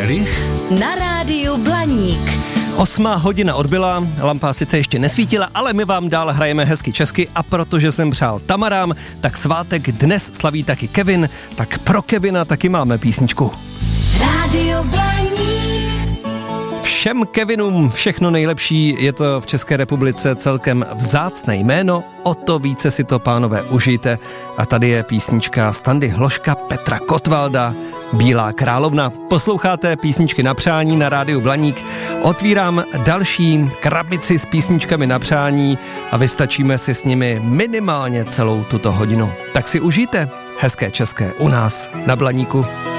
Kalich na rádiu Blaník. 8:00 odbyla, lampa sice ještě nesvítila, ale my vám dál hrajeme hezky česky a protože jsem přál Tamarám, tak svátek dnes slaví taky Kevin, tak pro Kevina taky máme písničku. Rádio Blaník. Všem Kevinům všechno nejlepší, je to v České republice celkem vzácné jméno, o to více si to, pánové, užijte. A tady je písnička Standy Hloška, Petra Kotvalda, Bílá královna. Posloucháte písničky na přání na rádiu Blaník. Otvírám další krabici s písničkami na přání a vystačíme si s nimi minimálně celou tuto hodinu. Tak si užijte hezké české u nás na Blaníku.